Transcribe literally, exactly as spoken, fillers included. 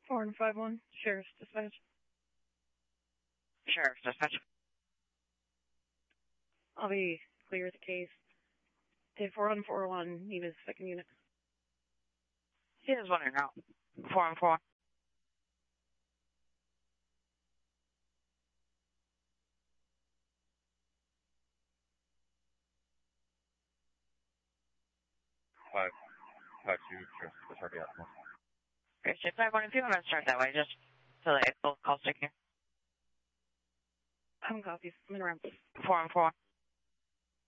Four and five one, Sheriff's Dispatch. Sheriff's Dispatch. I'll be clear with the case. Did four one four one need his second unit? He is one now. Four and four. Five, five two, Sheriff's Dispatch, yeah. Okay, so five one, if you want to start that way, just so that both calls take here. I haven't copies. I'm in around. Four and four.